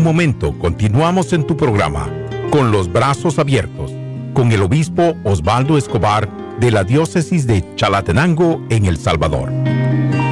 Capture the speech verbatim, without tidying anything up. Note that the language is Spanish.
momento continuamos en tu programa, Con los Brazos Abiertos, con el obispo Osvaldo Escobar de la diócesis de Chalatenango en El Salvador.